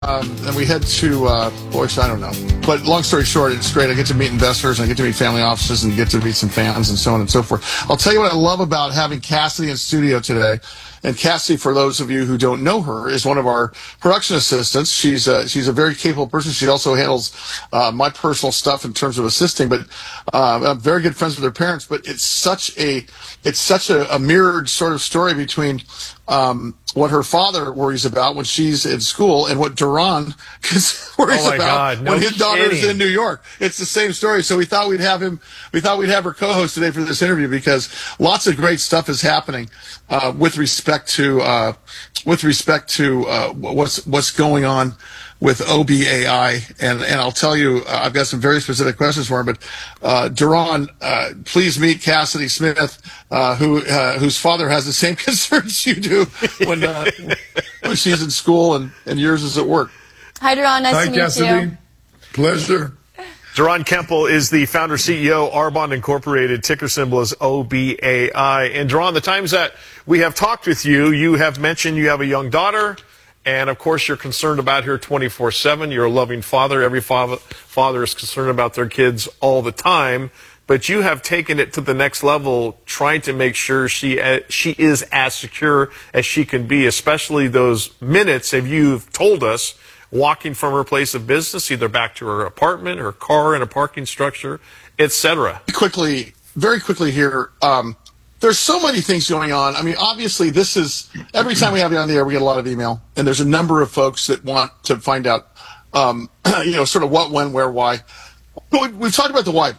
and we head to, Boise, I don't know. But long story short, it's great. I get to meet investors, and I get to meet family offices, and get to meet some fans, and so on and so forth. I'll tell you what I love about having Cassidy in studio today. And Cassidy, for those of you who don't know her, is one of our production assistants. She's a very capable person. She also handles my personal stuff in terms of assisting. But I'm very good friends with her parents. But it's such a mirrored sort of story between what her father worries about when she's in school and what Duran worries about when his daughter is in New York. It's the same story. So we thought we'd have her co-host today for this interview because lots of great stuff is happening with respect to what's going on with OBAI, and I'll tell you, I've got some very specific questions for him. But Duran, please meet Cassidy Smith, whose father has the same concerns you do when she's in school and yours is at work. Hi, Duran. Nice to meet Cassidy. you. Pleasure. Duran Kempel is the founder CEO, Arbonne Incorporated. Ticker symbol is OBAI. And Duran, the times that we have talked with you, you have mentioned you have a young daughter. And, of course, you're concerned about her 24/7. You're a loving father. Every father is concerned about their kids all the time. But you have taken it to the next level, trying to make sure she is as secure as she can be, especially those minutes, as you've told us, walking from her place of business, either back to her apartment, her car in a parking structure, etc. Very quickly here, there's so many things going on. I mean, obviously, this is every time we have you on the air, we get a lot of email, and there's a number of folks that want to find out, sort of what, when, where, why. We've talked about the why.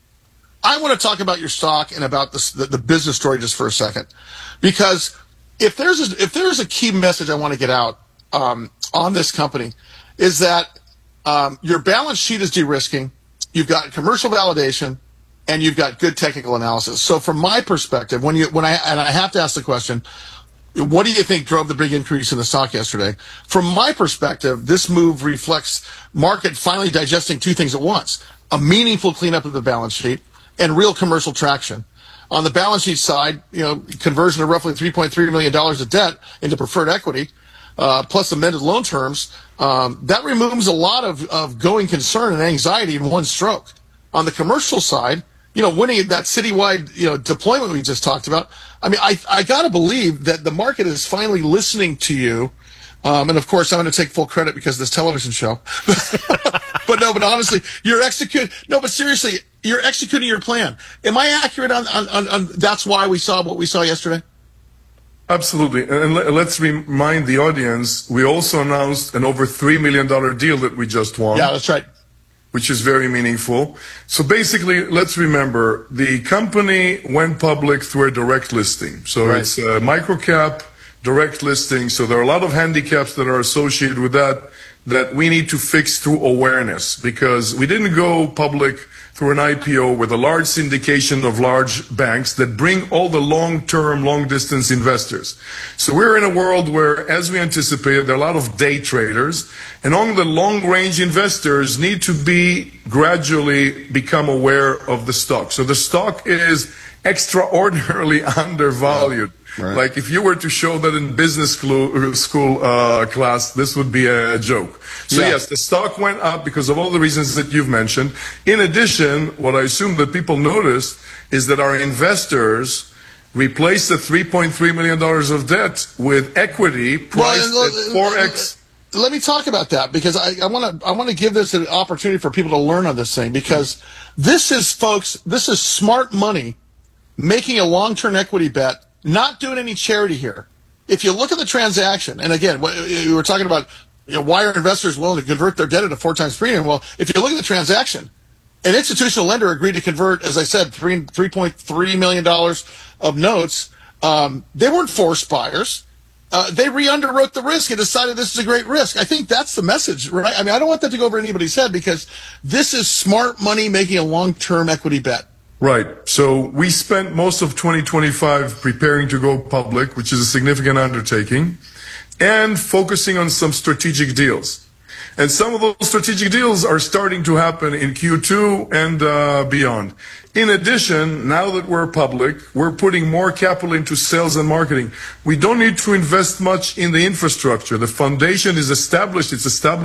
I want to talk about your stock and about the business story just for a second, because if there's a key message I want to get out on this company, is that your balance sheet is de-risking, you've got commercial validation, and you've got good technical analysis. So from my perspective, and I have to ask the question, what do you think drove the big increase in the stock yesterday? From my perspective, this move reflects market finally digesting two things at once: a meaningful cleanup of the balance sheet and real commercial traction. On the balance sheet side, conversion of roughly $3.3 million of debt into preferred equity, plus amended loan terms, that removes a lot of going concern and anxiety in one stroke. On the commercial side, winning that citywide, deployment we just talked about. I mean, I got to believe that the market is finally listening to you. And of course, I'm going to take full credit because of this television show. but honestly, seriously, you're executing your plan. Am I accurate on that's why we saw what we saw yesterday? Absolutely. And let's remind the audience, we also announced an over $3 million deal that we just won. Yeah, that's right. Which is very meaningful. So basically, let's remember, the company went public through a direct listing. So right. It's a microcap direct listing. So there are a lot of handicaps that are associated with that we need to fix through awareness, because we didn't go public through an IPO with a large syndication of large banks that bring all the long-term, long-distance investors. So we're in a world where, as we anticipated, there are a lot of day traders, and all the long-range investors need to gradually become aware of the stock. So the stock is extraordinarily undervalued. Right. Like if you were to show that in business school class, this would be a joke. So yes, the stock went up because of all the reasons that you've mentioned. In addition, what I assume that people noticed is that our investors replaced the $3.3 million of debt with equity priced at 4x. Let me talk about that, because I want to give this an opportunity for people to learn on this thing, because this is smart money making a long-term equity bet. Not doing any charity here. If you look at the transaction, and again, we were talking about why are investors willing to convert their debt at a 4 times premium? Well, if you look at the transaction, an institutional lender agreed to convert, as I said, $3.3 million of notes. They weren't forced buyers. They re-underwrote the risk and decided this is a great risk. I think that's the message, right? I mean, I don't want that to go over anybody's head, because this is smart money making a long-term equity bet. Right. So we spent most of 2025 preparing to go public, which is a significant undertaking, and focusing on some strategic deals. And some of those strategic deals are starting to happen in Q2 and beyond. In addition, now that we're public, we're putting more capital into sales and marketing. We don't need to invest much in the infrastructure. The foundation is established. It's established